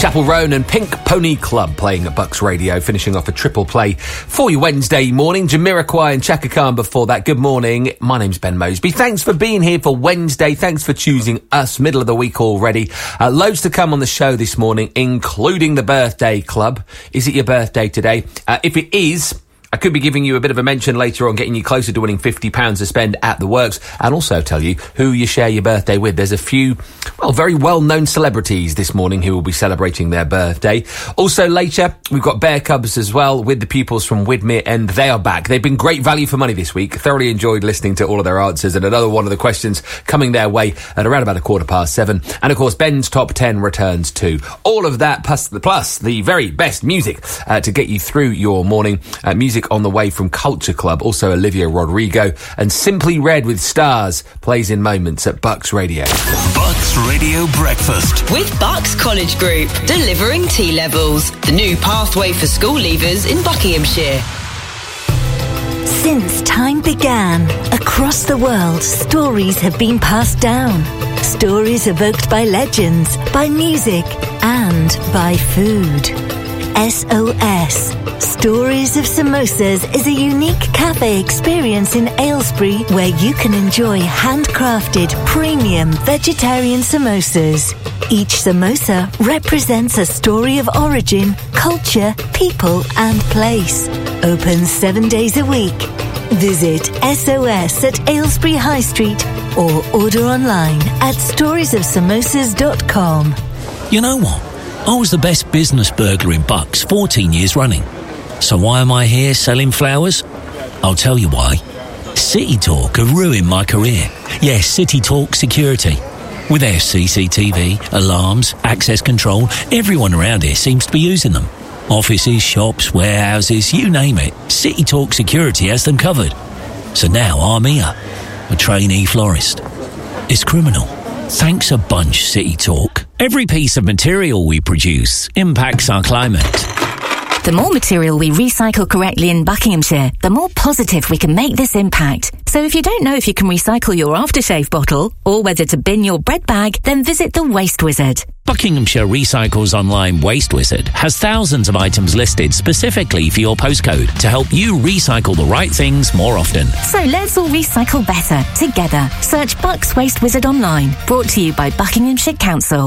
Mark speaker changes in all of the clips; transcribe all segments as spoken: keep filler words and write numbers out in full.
Speaker 1: Chapel Roan and Pink Pony Club playing at Bucks Radio, finishing off a triple play for you Wednesday morning. Jamiroquai and Chaka Khan before that. Good morning. My name's Ben Mosby. Thanks for being here for Wednesday. Thanks for choosing us. Middle of the week already. Uh, loads to come on the show this morning, including the birthday club. Is it your birthday today? Uh, if it is, I could be giving you a bit of a mention later on, getting you closer to winning fifty pounds to spend at the works, and also tell you who you share your birthday with. There's a few, well, very well-known celebrities this morning who will be celebrating their birthday. Also later, we've got Bear Cubs as well with the pupils from Widmer, and they are back. They've been great value for money this week. Thoroughly enjoyed listening to all of their answers, and another one of the questions coming their way at around about a quarter past seven. And of course, Ben's Top ten returns too. All of that plus the, plus the very best music uh, to get you through your morning. Uh, music on the way from Culture Club, also Olivia Rodrigo, and Simply Red with Stars plays in moments at Bucks Radio.
Speaker 2: Bucks Radio Breakfast
Speaker 3: with Bucks College Group, delivering T levels, the new pathway for school leavers in Buckinghamshire.
Speaker 4: Since time began, across the world, stories have been passed down. Stories evoked by legends, by music, and by food. S O S, Stories of Samosas, is a unique cafe experience in Aylesbury where you can enjoy handcrafted, premium vegetarian samosas. Each samosa represents a story of origin, culture, people and place. Open seven days a week. Visit S O S at Aylesbury High Street or order online at stories of samosas dot com.
Speaker 5: You know what? I was the best business burglar in Bucks fourteen years running. So why am I here selling flowers? I'll tell you why. City Talk have ruined my career. Yes, City Talk Security. With their C C T V, alarms, access control, everyone around here seems to be using them. Offices, shops, warehouses, you name it. City Talk Security has them covered. So now I'm here, a trainee florist. It's criminal. Thanks a bunch, City Talk. Every piece of material we produce impacts our climate.
Speaker 6: The more material we recycle correctly in Buckinghamshire, the more positive we can make this impact. So if you don't know if you can recycle your aftershave bottle or whether to bin your bread bag, then visit the Waste Wizard.
Speaker 5: Buckinghamshire Recycles Online Waste Wizard has thousands of items listed specifically for your postcode to help you recycle the right things more often.
Speaker 6: So let's all recycle better together. Search Bucks Waste Wizard online. Brought to you by Buckinghamshire Council.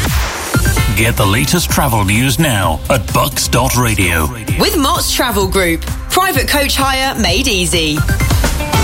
Speaker 2: Get the latest travel news now at bucks dot radio.
Speaker 3: With Mott's Travel Group. Private coach hire made easy.